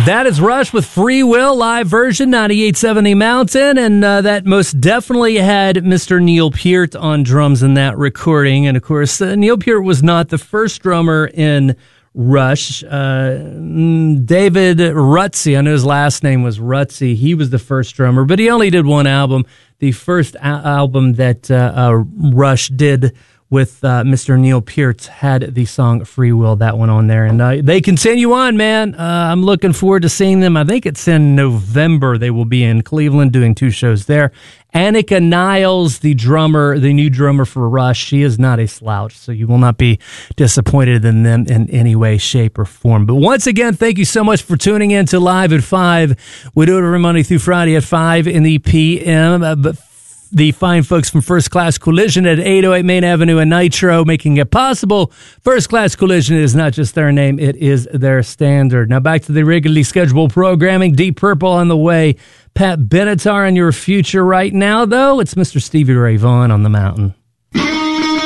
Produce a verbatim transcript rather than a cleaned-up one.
That is Rush with Free Will, live version, ninety-eight seventy Mountain, and uh, that most definitely had Mister Neil Peart on drums in that recording. And of course, uh, Neil Peart was not the first drummer in Rush. Uh, David Rutsey, I know his last name was Rutsey, he was the first drummer, but he only did one album. The first a- album that uh, uh, Rush did with uh, Mister Neil Peart had the song Free Will, that one on there. And uh, they continue on, man. Uh, I'm looking forward to seeing them. I think it's in November. They will be in Cleveland doing two shows there. Annika Niles, the drummer, the new drummer for Rush, she is not a slouch, so you will not be disappointed in them in any way, shape, or form. But once again, thank you so much for tuning in to Live at five. We do it every Monday through Friday at five in the P M. Uh, but the fine folks from First Class Collision at eight oh eight Main Avenue in Nitro, making it possible. First Class Collision is not just their name, it is their standard. Now back to the regularly scheduled programming. Deep Purple on the way. Pat Benatar in your future right now, though. It's Mister Stevie Ray Vaughan on the mountain.